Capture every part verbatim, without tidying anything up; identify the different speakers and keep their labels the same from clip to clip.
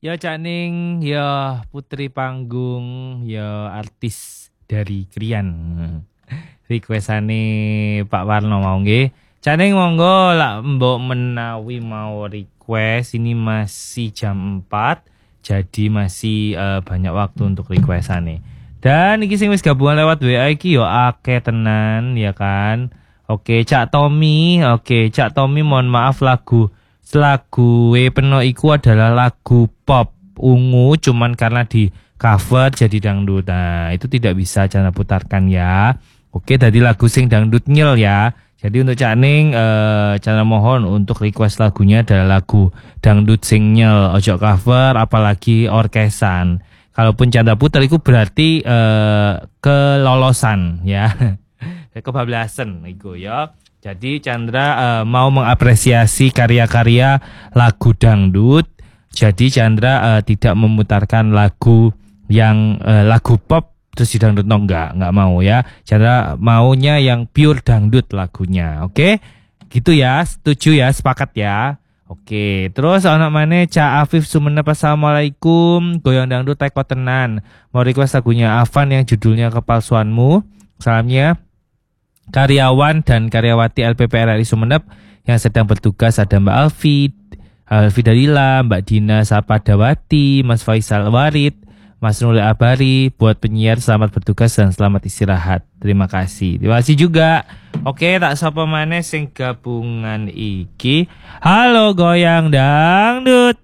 Speaker 1: Ya Cak Ning, ya putri panggung, ya artis dari Krian. Requestane Pak Warno mau nggih. Cak Ning monggo lak mbok menawi mau request ini masih jam empat. Jadi masih uh, banyak waktu untuk requestane. Dan iki sing wis gabungan lewat W A iki yo akeh tenan ya kan. Oke, Cak Tommy. Oke, Cak Tommy mohon maaf lagu lagu We Peno iku adalah lagu pop ungu cuman karena di cover jadi dangdut. Nah, itu tidak bisa Cana putarkan ya. Oke, tadi lagu sing dangdut nyel ya. Jadi untuk Cak Ning eh, Cana mohon untuk request lagunya adalah lagu dangdut sing nyel, ojo cover apalagi orkesan. Kalaupun Cana putar itu berarti eh, kelolosan ya. Kebablasan iku ya. Jadi Chandra uh, mau mengapresiasi karya-karya lagu dangdut. Jadi Chandra uh, tidak memutarkan lagu yang uh, lagu pop terus di dangdut no enggak, enggak mau ya. Chandra maunya yang pure dangdut lagunya. Oke? Gitu ya, setuju ya, sepakat ya. Oke, terus anak mana Cak Afif Sumenep, assalamualaikum. Goyang dangdut teko tenan. Mau request lagunya Avan yang judulnya Kepalsuanmu. Salamnya karyawan dan karyawati L P P R R I Sumenep yang sedang bertugas ada Mbak Alfi, Alfi Dalila, Mbak Dina Sapadawati, Mas Faisal Warid, Mas Nuli Abari. Buat penyiar selamat bertugas dan selamat istirahat. Terima kasih. Terima kasih juga. Oke, tak sapa maneh sing gabungan iki. Halo goyang dangdut.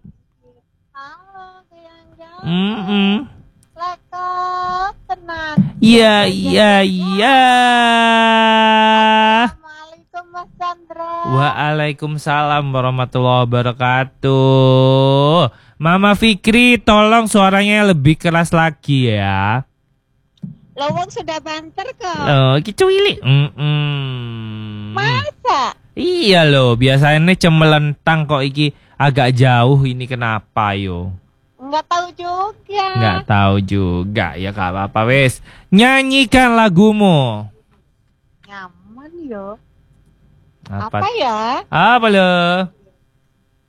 Speaker 2: Halo goyang dangdut.
Speaker 1: Mm -mm.
Speaker 2: Lekop tenang.
Speaker 1: Iya, iya, iya.
Speaker 2: Assalamualaikum Mas Chandra.
Speaker 1: Waalaikumsalam warahmatullahi wabarakatuh. Mama Fikri, tolong suaranya lebih keras lagi ya.
Speaker 2: Lowong sudah banter kok.
Speaker 1: Oh, kicuili. Mm -mm.
Speaker 2: Masa?
Speaker 1: Iya loh, biasanya cemelentang kok iki agak jauh ini kenapa yo?
Speaker 2: Nggak tahu juga.
Speaker 1: Nggak tahu juga ya, gak apa-apa wes. Nyanyikan lagumu.
Speaker 2: Nyaman yo.
Speaker 1: Apa,
Speaker 2: Apa ya?
Speaker 1: apa lo?